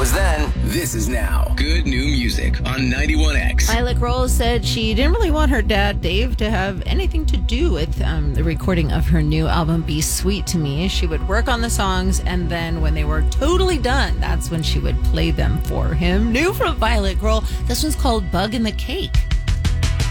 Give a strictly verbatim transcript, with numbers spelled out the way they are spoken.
was then, this is now. Good new music on ninety-one X. Violet Grohl said she didn't really want her dad, Dave, to have anything to do with um, the recording of her new album, Be Sweet to Me. She would work on the songs, and then when they were totally done, that's when she would play them for him. New from Violet Grohl, this one's called Bug in the Cake.